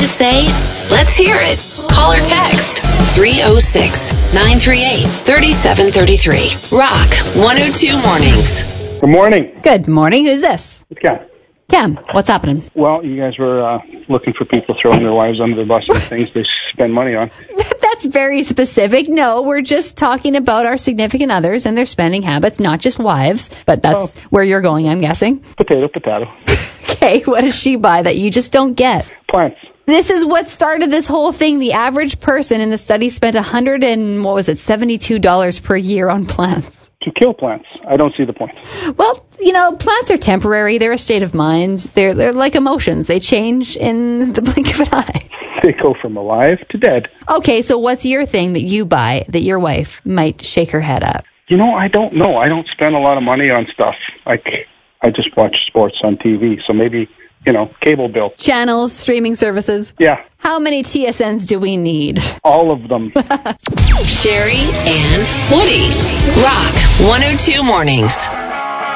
say? Let's hear it. Call or text 306-938-3733. Rock 102 Mornings. Good morning. Good morning. Who's this? It's Ken. Cam, what's happening? Well, you guys were looking for people throwing their wives under the bus and things they spend money on. That's very specific. No, we're just talking about our significant others and their spending habits, not just wives. But that's where you're going, I'm guessing. Potato. Okay, what does she buy that you just don't get? Plants. This is what started this whole thing. The average person in the study spent $72 per year on plants. To kill plants. I don't see the point. Well, plants are temporary. They're a state of mind. They're like emotions. They change in the blink of an eye. They go from alive to dead. Okay, so what's your thing that you buy that your wife might shake her head at? I don't know. I don't spend a lot of money on stuff. Like, I just watch sports on TV, so maybe, cable bill. Channels, streaming services. Yeah. How many TSNs do we need? All of them. Sherry and Woody. Rock 102 Mornings.